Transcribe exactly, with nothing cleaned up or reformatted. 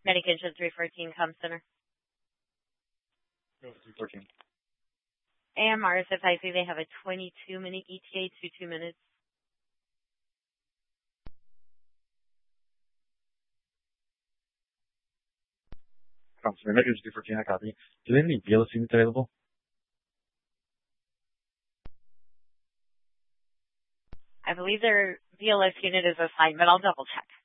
Medication three fourteen Com Center. three fourteen. A M R is advising they have a twenty-two minute E T A, two two minutes. Com Center, Medication three fourteen, I copy. Do they have any B L S units available? I believe their B L S unit is assigned, but I'll double check.